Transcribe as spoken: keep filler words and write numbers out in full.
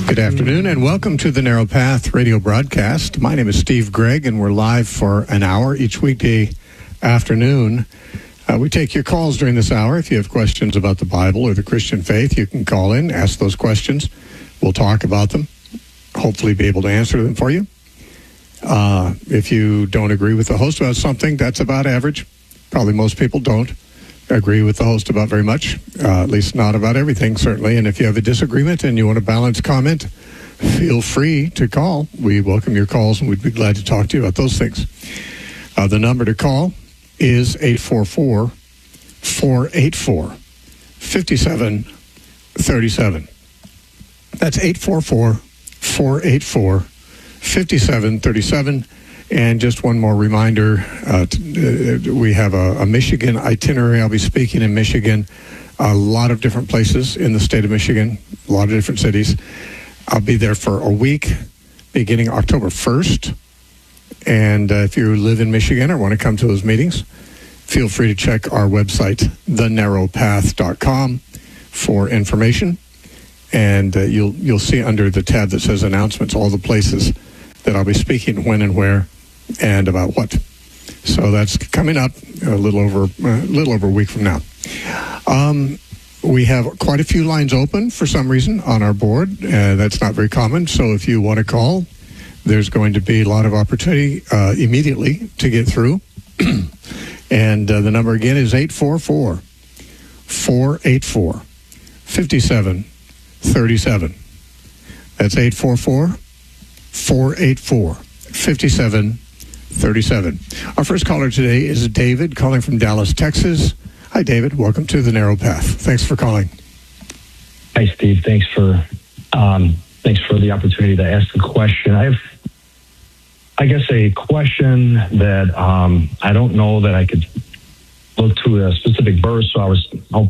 Good afternoon and welcome to the Narrow Path radio broadcast. My name is Steve Gregg and we're live for an hour each weekday afternoon. Uh, we take your calls during this hour. If you have questions about the Bible or the Christian faith, you can call in, ask those questions. We'll talk about them, hopefully be able to answer them for you. Uh, if you don't agree with the host about something, that's about average. Probably most people don't agree with the host about very much, uh, at least not about everything, certainly. And if you have a disagreement and you want a balanced comment, feel free to call. We welcome your calls, and we'd be glad to talk to you about those things. Uh, the number to call is eight four four, four eight four, five seven three seven. That's eight four four, four eight four, five seven three seven. And just one more reminder, uh, t- uh, we have a, a Michigan itinerary. I'll be speaking in Michigan, a lot of different places in the state of Michigan, a lot of different cities. I'll be there for a week, beginning October first. And uh, if you live in Michigan or want to come to those meetings, feel free to check our website, the narrow path dot com, for information. And uh, you'll you'll see under the tab that says announcements all the places that I'll be speaking, when and where, and about what. So that's coming up a little over a little over a week from now. Um, we have quite a few lines open for some reason on our board. Uh, that's not very common. So if you want to call, there's going to be a lot of opportunity uh, immediately to get through. And uh, the number again is eight four four, four eight four, five seven three seven. That's eight four four, four eight four, five seven three seven. Our first caller today is David, calling from Dallas, Texas. Hi, David. Welcome to the Narrow Path. Thanks for calling. Hi, Steve. Thanks for um, thanks for the opportunity to ask the question. I have, I guess, a question that um, I don't know that I could look to a specific verse, so I was hope,